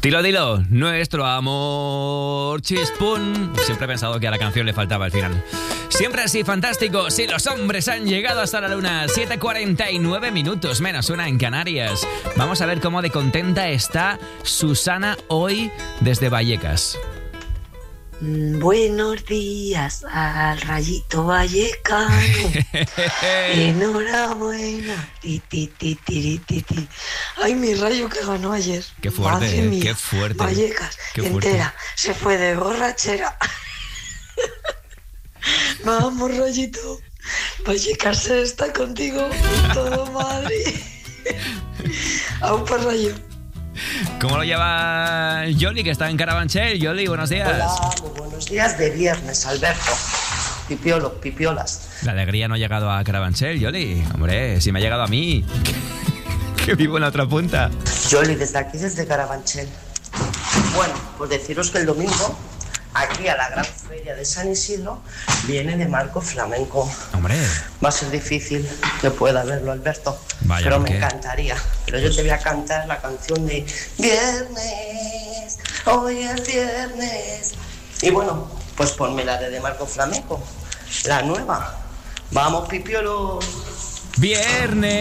Dilo, nuestro amor chispún. Siempre he pensado que a la canción le faltaba el final. Siempre así, fantástico. Si los hombres han llegado hasta la luna. 7:49 minutos, menos una en Canarias. Vamos a ver cómo de contenta está Susana hoy desde Vallecas. Buenos días al Rayito Vallecano. Enhorabuena. Ti, ti, ti, ti, ti, ti. Ay, mi Rayo que ganó ayer. Qué fuerte, Madre mía. qué fuerte. Vallecas Qué fuerte. entera se fue de borrachera. Vamos, Rayito. Vallecas está contigo. Todo Madrid. Aupa, Rayo. ¿Cómo lo lleva Yoli, que está en Carabanchel? Yoli, buenos días. Hola, muy buenos días de viernes, Alberto. Pipiolas. La alegría no ha llegado a Carabanchel, Yoli. Hombre, si me ha llegado a mí, que vivo en la otra punta. Yoli, desde aquí, desde Carabanchel. Bueno, pues deciros que el domingo, aquí a la gran feria de San Isidro, viene de Marco Flamenco. Hombre. Va a ser difícil que pueda verlo, Alberto. Vaya, pero ¿por me qué? encantaría. Pero yo te voy a cantar la canción de Viernes, hoy es viernes. Y bueno, pues ponme la de Marco Flamenco, la nueva. Vamos, pipiolos. Viernes.